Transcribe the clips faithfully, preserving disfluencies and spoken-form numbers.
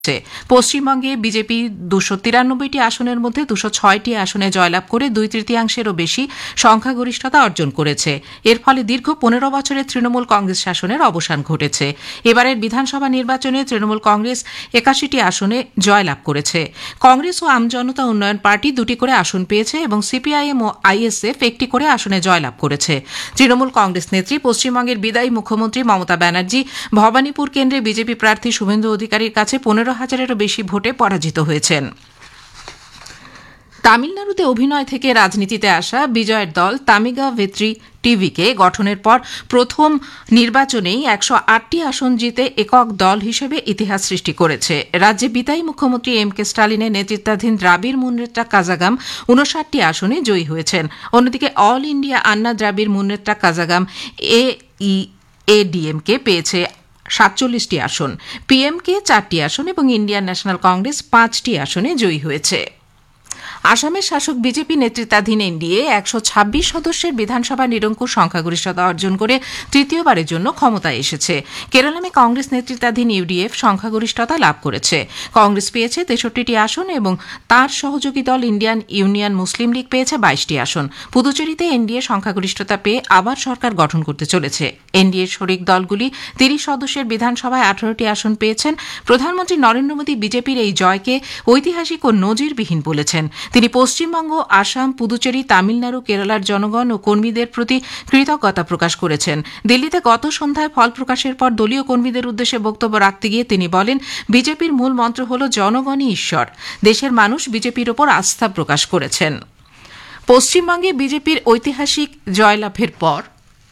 পশ্চিমবঙ্গে বিজেপি দুশো তিরানব্বইটি আসনের মধ্যে দুশো ছয়টি আসনে জয়লাভ করে দুই তৃতীয়াংশেরও বেশি সংখ্যাগরিষ্ঠতা অর্জন করেছে। এর ফলে দীর্ঘ পনেরো বছরের তৃণমূল কংগ্রেস শাসনের অবসান ঘটেছে। এবারের বিধানসভা নির্বাচনে তৃণমূল কংগ্রেস একাশিটি আসনে জয়লাভ করেছে। কংগ্রেস ও আমজনতা উন্নয়ন পার্টি দুটি করে আসন পেয়েছে এবং সিপিআইএম ও আইএসএফ একটি করে আসনে জয়লাভ করেছে। তৃণমূল কংগ্রেস নেত্রী পশ্চিমবঙ্গের বিদায়ী মুখ্যমন্ত্রী মমতা ব্যানার্জি ভবানীপুর কেন্দ্রে বিজেপি প্রার্থী শুভেন্দু অধিকারীর কাছে পনেরো হাজারেরও বেশি ভোটে পরাজিত হয়েছেন। তামিলনাড়ুতে অভিনয় থেকে রাজনীতিতে আসা বিজয়ের দল তামিগা ভেত্রি টিভিকে গঠনের পর প্রথম নির্বাচনেই একশো আটটি আসন জিতে একক দল হিসেবে ইতিহাস সৃষ্টি করেছে। রাজ্যে বিদায়ী মুখ্যমন্ত্রী এম কে স্টালিনের নেতৃত্বাধীন দ্রাবিড় মুন্নেত্রা কাজাগাম উনষাটটি আসনে জয়ী হয়েছেন। অন্যদিকে অল ইন্ডিয়া আন্না দ্রাবিড় মুন্নেত্রা কাজাগাম এ ই এডিএমকে পেয়েছে সাতচল্লিশটি আসন, পিএমকে চারটি আসন এবং ইন্ডিয়ান ন্যাশনাল কংগ্রেস পাঁচটি আসনে জয়ী হয়েছে। আসামের শাসক বিজেপি নেতৃত্বাধীন এনডিএ একশো ছাব্বিশ সদস্যের বিধানসভা নিরঙ্কুশ সংখ্যাগরিষ্ঠতা অর্জন করে তৃতীয়বারের জন্য ক্ষমতায় এসেছে। কেরালামে কংগ্রেস নেতৃত্বাধীন ইউডিএফ সংখ্যাগরিষ্ঠতা লাভ করেছে। কংগ্রেস পেয়েছে তেষট্টিটি আসন এবং তার সহযোগী দল ইন্ডিয়ান ইউনিয়ন মুসলিম লীগ পেয়েছে বাইশটি আসন। পুদুচেরিতে এনডিএ সংখ্যাগরিষ্ঠতা পেয়ে আবার সরকার গঠন করতে চলেছে। এনডিএর শরিক দলগুলি তিরিশ সদস্যের বিধানসভায় আঠারোটি আসন পেয়েছেন। প্রধানমন্ত্রী নরেন্দ্র মোদী বিজেপির এই জয়কে ঐতিহাসিক ও নজিরবিহীন বলেছেন। তিনি পশ্চিমবঙ্গ, আসাম, পুদুচেরি, তামিলনাড়ু, কেরালার জনগণ ও কর্মীদের প্রতি কৃতজ্ঞতা প্রকাশ করেছেন। দিল্লিতে গত সন্ধ্যায় ফল প্রকাশের পর দলীয় কর্মীদের উদ্দেশ্যে বক্তব্য রাখতে গিয়ে তিনি বলেন, বিজেপির মূল মন্ত্র হল জনগণই ঈশ্বর। দেশের মানুষ বিজেপির ওপর আস্থা প্রকাশ করেছেন। পশ্চিমবঙ্গে বিজেপির ঐতিহাসিক জয়লাভের পর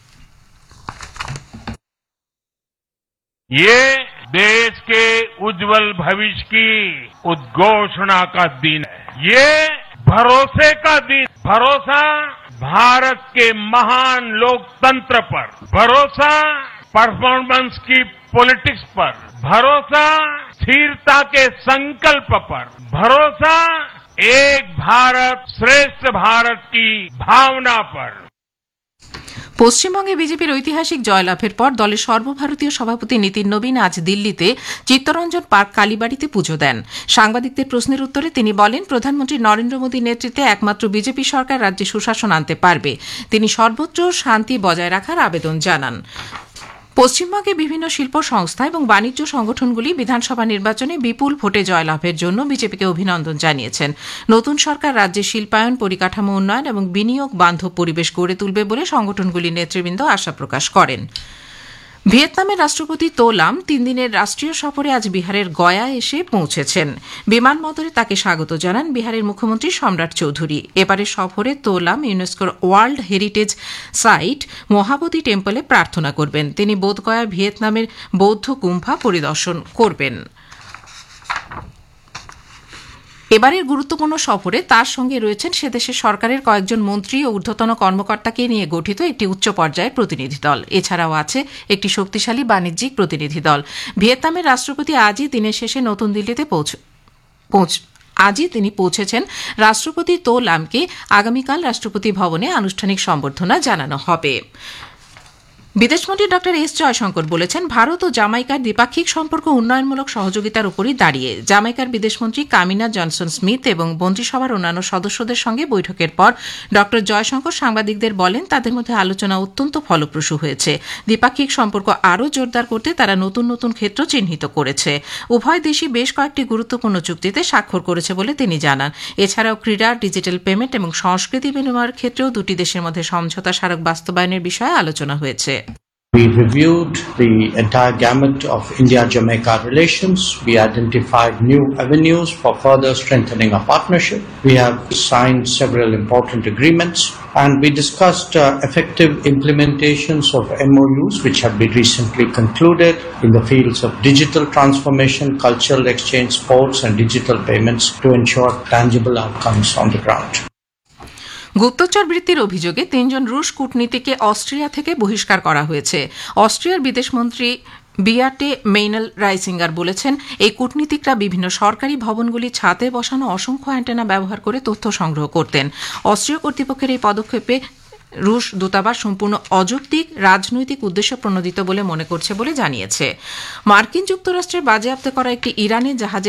देश के उज्जवल भविष्य की उद्घोषणा का दिन है। ये भरोसे का दिन, भरोसा भारत के महान लोकतंत्र पर, भरोसा परफॉर्मेंस की पॉलिटिक्स पर, भरोसा स्थिरता के संकल्प पर, भरोसा एक भारत श्रेष्ठ भारत की भावना पर। পশ্চিমবঙ্গে বিজেপির ঐতিহাসিক জয়লাভের পর দলের সর্বভারতীয় সভাপতি নীতিন নবীন আজ দিল্লিতে চিত্তরঞ্জন পার্ক কালীবাড়িতে পুজো দেন। সাংবাদিকদের প্রশ্নের উত্তরে তিনি বলেন, প্রধানমন্ত্রী নরেন্দ্র মোদীর নেতৃত্বে একমাত্র বিজেপি সরকার রাজ্যে সুশাসন আনতে পারবে। তিনি সর্বোচ্চ শান্তি বজায় রাখার আবেদন জানান। পশ্চিমবঙ্গে বিভিন্ন শিল্প সংস্থা এবং বাণিজ্য সংগঠনগুলি বিধানসভা নির্বাচনে বিপুল ভোটে জয়লাভের জন্য বিজেপিকে অভিনন্দন জানিয়েছেন। নতুন সরকার রাজ্যে শিল্পায়ন, পরিকাঠামো উন্নয়ন এবং বিনিয়োগ বান্ধব পরিবেশ গড়ে তুলবে বলে সংগঠনগুলির নেতৃবৃন্দ আশা প্রকাশ করেন। ভিয়েতনামের রাষ্ট্রপতি তো লাম তিন দিনের রাষ্ট্রীয় সফরে আজ বিহারের গয়া এসে পৌঁছেছেন। বিমানবন্দরে তাকে স্বাগত জানান বিহারের মুখ্যমন্ত্রী সম্রাট চৌধুরী। এবারের সফরে তো লাম ইউনেস্কোর ওয়ার্ল্ড হেরিটেজ সাইট মহাবোধি টেম্পলে প্রার্থনা করবেন। তিনি বোধগয়া ভিয়েতনামের বৌদ্ধ গুম্ফা পরিদর্শন করবেন। এবারের গুরুত্বপূর্ণ সফরে তার সঙ্গে রয়েছেন সে দেশের সরকারের কয়েকজন মন্ত্রী ও ঊর্ধ্বতন কর্মকর্তাকে নিয়ে গঠিত একটি উচ্চ পর্যায়ের প্রতিনিধি দল। এছাড়াও আছে একটি শক্তিশালী বাণিজ্যিক প্রতিনিধি দল। ভিয়েতনামের রাষ্ট্রপতি আজই দিনের শেষে নতুন দিল্লিতে পৌঁছ আজই তিনি পৌঁছেছেন। রাষ্ট্রপতি তো লামকে আগামীকাল রাষ্ট্রপতি ভবনে আনুষ্ঠানিক সম্বর্ধনা জানানো হবে। বিদেশমন্ত্রী ড এস জয়শঙ্কর বলেছেন, ভারত ও জামাইকার দ্বিপাক্ষিক সম্পর্ক উন্নয়নমূলক সহযোগিতার উপরই দাঁড়িয়ে। জামাইকার বিদেশমন্ত্রী কামিনা জনসন স্মিথ এবং মন্ত্রিসভার অন্যান্য সদস্যদের সঙ্গে বৈঠকের পর ড জয়শঙ্কর সাংবাদিকদের বলেন, তাদের মধ্যে আলোচনা অত্যন্ত ফলপ্রসূ হয়েছে। দ্বিপাক্ষিক সম্পর্ক আরও জোরদার করতে তারা নতুন নতুন ক্ষেত্র চিহ্নিত করেছে। উভয় দেশই বেশ কয়েকটি গুরুত্বপূর্ণ চুক্তিতে স্বাক্ষর করেছে বলে তিনি জানান। এছাড়াও ক্রীড়া, ডিজিটাল পেমেন্ট এবং সংস্কৃতি বিনিময়ের ক্ষেত্রেও দুটি দেশের মধ্যে সমঝোতা স্মারক বাস্তবায়নের বিষয়ে আলোচনা হয়েছে। We reviewed the entire gamut of India-Jamaica relations. We identified new avenues for further strengthening our partnership. We have signed several important agreements, and we discussed uh, effective implementations of M O Us which have been recently concluded in the fields of digital transformation, cultural exchange, sports and digital payments to ensure tangible outcomes on the ground. গুপ্তচর বৃত্তির অভিযোগে তিনজন রুশ কূটনীতিককে Austria থেকে বহিষ্কার করা হয়েছে। অস্ট্রিয়ার বিদেশমন্ত্রী বিয়াটে মেইনেল রাইসিঙ্গার বলেছেন, এই কূটনীতিকরা বিভিন্ন সরকারি ভবনগুলির ছাদে বসানো অসংখ্য অ্যান্টেনা ব্যবহার করে তথ্য সংগ্রহ করতেন। অস্ট্রীয় কর্তৃপক্ষের এই পদক্ষেপে রুশ দূতাবাস সম্পূর্ণ অযৌক্তিক রাজনৈতিক উদ্দেশ্য প্রণোদিত বলে মনে করছে বলে জানিয়েছে। মার্কিন যুক্তরাষ্ট্রের বাজেয়াপ্ত করা একটি ইরানি জাহাজে